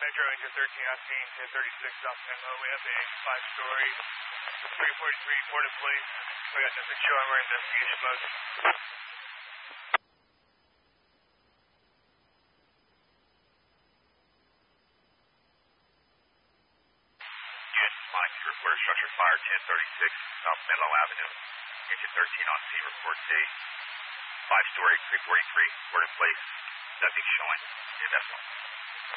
Metro engine 13 on scene, 1036 South Menlo. We have a 5-story 343 boarded plane. We got nothing showing. We're in investigation mode. Unit Mike, reporter structure fire 1036 South Menlo Avenue. Engine 13 on scene, report date. 5-story 343 boarded plane. Nothing showing. Yeah, that's one.